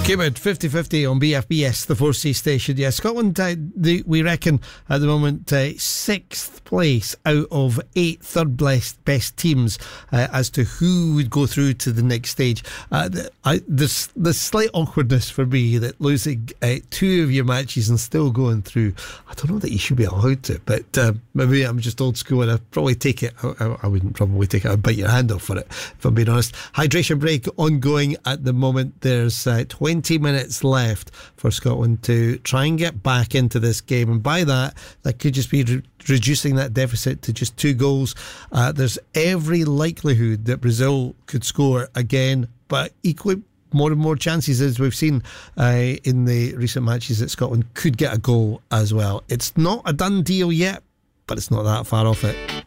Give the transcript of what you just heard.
Cupid 50-50 on BFBS, the 4C station. Yeah, Scotland, we reckon at the moment 6th place out of 8 third best teams as to who would go through to the next stage. There's slight awkwardness for me that losing 2 of your matches and still going through. I don't know that you should be allowed to, but maybe I'm just old school and I'd probably take it. I wouldn't probably take it. I'd bite your hand off for it, if I'm being honest. Hydration break ongoing at the moment. There's 20 minutes left for Scotland to try and get back into this game, and by that could just be reducing that deficit to just 2 goals. There's every likelihood that Brazil could score again, but equally more and more chances, as we've seen in the recent matches, that Scotland could get a goal as well. It's not a done deal yet, but it's not that far off it.